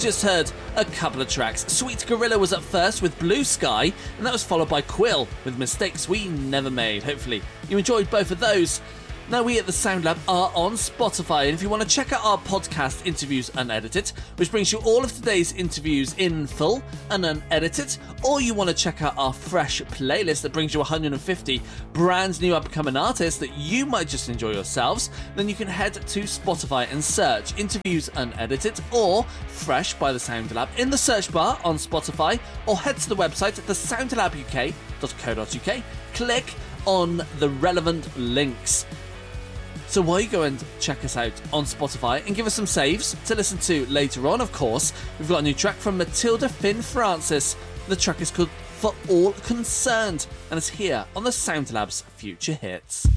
just heard a couple of tracks. Sweet Gorilla was up first with Blue Sky, and that was followed by Quill with Mistakes We Never Made. Hopefully you enjoyed both of those. Now, we at the Sound Lab are on Spotify, and if you want to check out our podcast, Interviews Unedited, which brings you all of today's interviews in full and unedited, or you want to check out our fresh playlist that brings you 150 brand new up-and-coming artists that you might just enjoy yourselves, then you can head to Spotify and search Interviews Unedited or Fresh by the Sound Lab in the search bar on Spotify, or head to the website thesoundlabuk.co.uk, click on the relevant links. So while you go and check us out on Spotify and give us some saves to listen to later on, of course, we've got a new track from Matilda Finn Francis. The track is called For All Concerned, and it's here on the Sound Lab's Future Hits.